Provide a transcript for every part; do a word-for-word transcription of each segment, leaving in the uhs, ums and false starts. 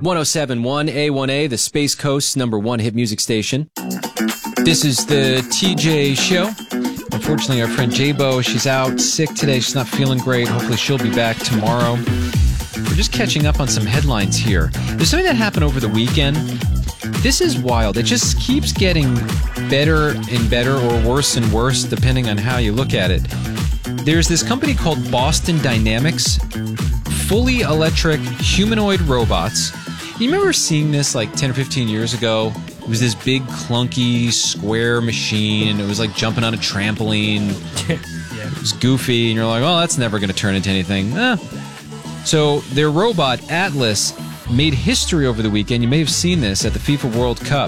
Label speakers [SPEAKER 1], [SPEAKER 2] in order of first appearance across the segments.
[SPEAKER 1] one oh seven point one A one A, the Space Coast's number one hit music station. This is the T J Show. Unfortunately, our friend J-Bo, she's out sick today. She's not feeling great. Hopefully she'll be back tomorrow. We're just catching up on some headlines here. There's something that happened over the weekend. This is wild. It just keeps getting better and better, or worse and worse, depending on how you look at it. There's this company called Boston Dynamics, fully electric humanoid robots. You remember seeing this like ten or fifteen years ago? It was this big, clunky, square machine, and it was like jumping on a trampoline. Yeah. It was goofy, and you're like, oh, that's never going to turn into anything. Eh. So their robot, Atlas, made history over the weekend. You may have seen this at the FIFA World Cup.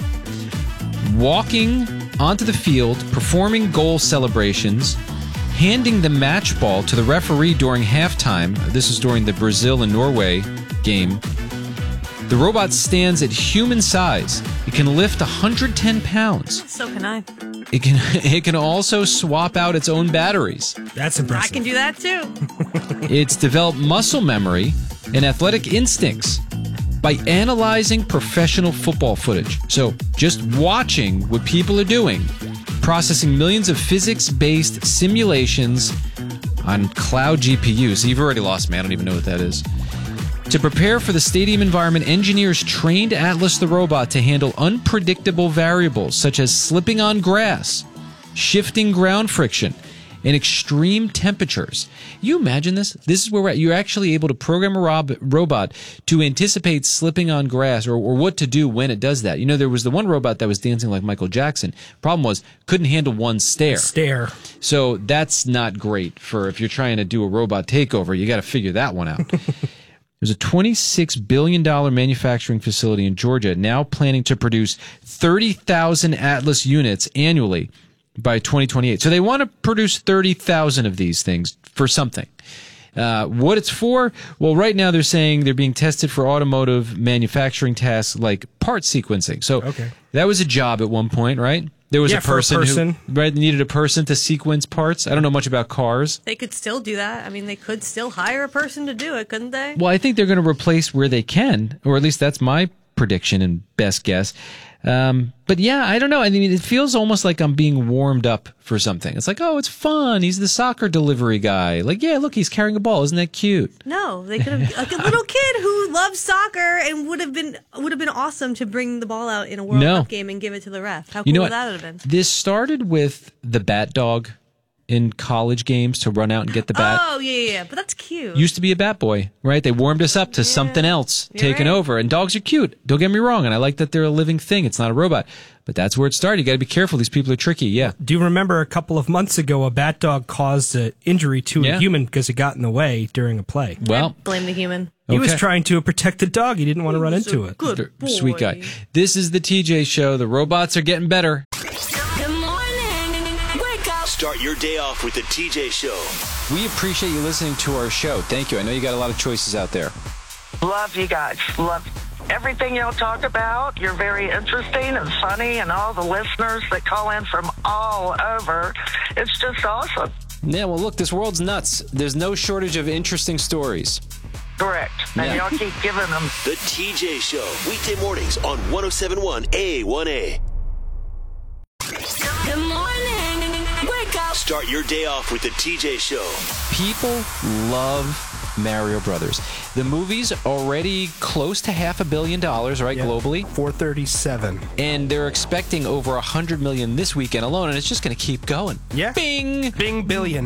[SPEAKER 1] Walking onto the field, performing goal celebrations, handing the match ball to the referee during halftime. This is during the Brazil and Norway game. The robot stands at human size. It can lift one hundred ten pounds.
[SPEAKER 2] So can I.
[SPEAKER 1] It can it can also swap out its own batteries.
[SPEAKER 3] That's impressive.
[SPEAKER 2] I can do that too.
[SPEAKER 1] It's developed muscle memory and athletic instincts by analyzing professional football footage. So just watching what people are doing, processing millions of physics-based simulations on cloud G P Us. So you've already lost me. I don't even know what that is. To prepare for the stadium environment, engineers trained Atlas the robot to handle unpredictable variables such as slipping on grass, shifting ground friction, and extreme temperatures. You imagine this? This is where we're at. You're actually able to program a rob- robot to anticipate slipping on grass, or, or what to do when it does that. You know, there was the one robot that was dancing like Michael Jackson. Problem was, couldn't handle one stare.
[SPEAKER 3] Stare.
[SPEAKER 1] So that's not great for if you're trying to do a robot takeover. You got to figure that one out. There's a twenty-six billion dollars manufacturing facility in Georgia now planning to produce thirty thousand Atlas units annually by twenty twenty-eight. So they want to produce thirty thousand of these things for something. Uh, what it's for? Well, right now they're saying they're being tested for automotive manufacturing tasks like part sequencing. So
[SPEAKER 3] okay.
[SPEAKER 1] That was a job at one point, right? There was
[SPEAKER 3] yeah,
[SPEAKER 1] a person,
[SPEAKER 3] for a person.
[SPEAKER 1] who right, needed a person to sequence parts. I don't know much about cars.
[SPEAKER 2] They could still do that. I mean, they could still hire a person to do it, couldn't they?
[SPEAKER 1] Well, I think they're going to replace where they can, or at least that's my prediction and best guess. Um, but yeah, I don't know. I mean, it feels almost like I'm being warmed up for something. It's like, oh, it's fun. He's the soccer delivery guy. Like, yeah, look, he's carrying a ball. Isn't that cute?
[SPEAKER 2] No, they could have like a little kid who loves soccer and would have been would have been awesome to bring the ball out in a World
[SPEAKER 1] No.
[SPEAKER 2] Cup game and give it to the ref. How cool
[SPEAKER 1] You know
[SPEAKER 2] would
[SPEAKER 1] what?
[SPEAKER 2] that have been?
[SPEAKER 1] This started with the bat dog in college games to run out and get the bat.
[SPEAKER 2] Oh yeah, yeah, yeah. But that's cute.
[SPEAKER 1] Used to be a bat boy, right? They warmed us up to
[SPEAKER 2] Yeah.
[SPEAKER 1] something else
[SPEAKER 2] You're
[SPEAKER 1] taking
[SPEAKER 2] right.
[SPEAKER 1] over. And dogs are cute. Don't get me wrong. And I like that they're a living thing. It's not a robot. But that's where it started. You got to be careful. These people are tricky. Yeah.
[SPEAKER 3] Do you remember a couple of months ago a bat dog caused an injury to
[SPEAKER 1] Yeah.
[SPEAKER 3] a human because it got in the way during a play?
[SPEAKER 1] Well,
[SPEAKER 2] Blame the human.
[SPEAKER 3] He was
[SPEAKER 1] okay.
[SPEAKER 3] trying to protect the dog. He didn't want to run
[SPEAKER 2] He's
[SPEAKER 3] into
[SPEAKER 2] a
[SPEAKER 3] it.
[SPEAKER 2] Good boy.
[SPEAKER 1] Sweet guy. This is the T J Show. The robots are getting better.
[SPEAKER 4] Good morning. Wake up.
[SPEAKER 5] Start your day off with the T J Show.
[SPEAKER 1] We appreciate you listening to our show. Thank you. I know you got a lot of choices out there.
[SPEAKER 6] Love you guys. Love everything y'all talk about. You're very interesting and funny, and all the listeners that call in from all over. It's just awesome.
[SPEAKER 1] Yeah, well, look, this world's nuts. There's no shortage of interesting stories.
[SPEAKER 6] Correct. And
[SPEAKER 1] Yeah.
[SPEAKER 6] y'all keep giving them.
[SPEAKER 5] The T J Show. Weekday mornings on one oh seven point one A one A.
[SPEAKER 4] Good morning. Wake up.
[SPEAKER 5] Start your day off with the T J Show.
[SPEAKER 1] People love Mario Brothers. The movie's already close to half a billion dollars, right,
[SPEAKER 3] Yeah.
[SPEAKER 1] globally?
[SPEAKER 3] four thirty-seven.
[SPEAKER 1] And they're expecting over one hundred million this weekend alone, and it's just going to keep going.
[SPEAKER 3] Yeah.
[SPEAKER 1] Bing!
[SPEAKER 3] Bing billion.